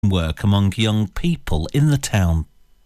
work among young people in the town.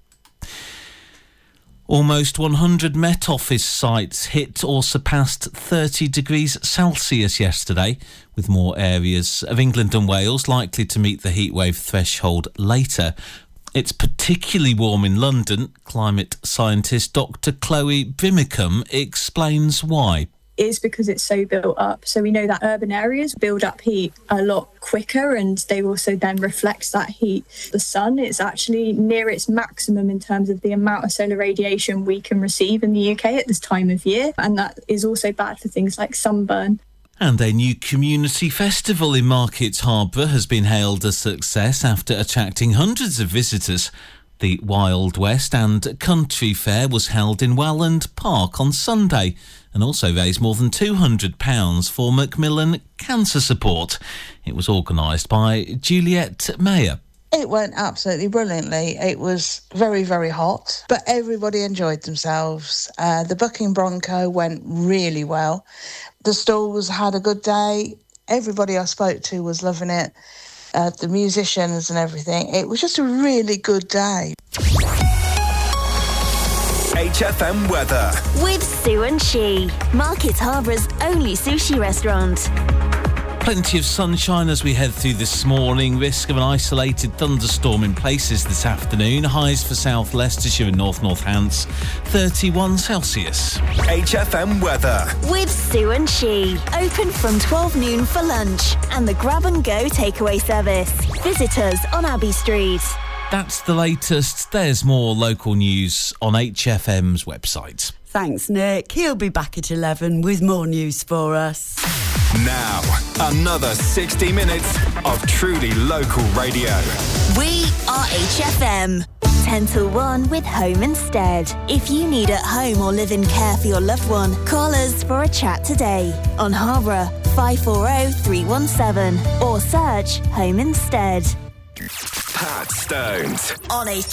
Almost 100 Met Office sites hit or surpassed 30 degrees Celsius yesterday, with more areas of England and Wales likely to meet the heatwave threshold later. It's particularly warm in London. Climate scientist Dr. Chloe Brimicum explains why. Is because it's so built up. So we know that urban areas build up heat a lot quicker, and they also then reflect that heat. The sun is actually near its maximum in terms of the amount of solar radiation we can receive in the UK at this time of year, and that is also bad for things like sunburn. And a new community festival in Market Harborough has been hailed a success after attracting hundreds of visitors. The Wild West and Country Fair was held in Welland Park on Sunday and also raised more than £200 for Macmillan Cancer Support. It was organised by Juliet Mayer. It went absolutely brilliantly. It was very, very hot, but everybody enjoyed themselves. The Bucking Bronco went really well. The stalls had a good day. Everybody I spoke to was loving it. The musicians and everything. It was just a really good day. HFM weather with Sue and She, Market Harbour's only sushi restaurant. Plenty of sunshine as we head through this morning. Risk of an isolated thunderstorm in places this afternoon. Highs for South Leicestershire and North Northants, 31 Celsius. HFM weather with Sue and She. Open from 12 noon for lunch and the grab and go takeaway service. Visit us on Abbey Street. That's the latest. There's more local news on HFM's website. Thanks, Nick. He'll be back at 11 with more news for us. Now, another 60 minutes of truly local radio. We are HFM. 10 till 1 with Home Instead. If you need at-home or live-in care for your loved one, call us for a chat today on Harborough 540 317 or search Home Instead. Pat Stones on HFM.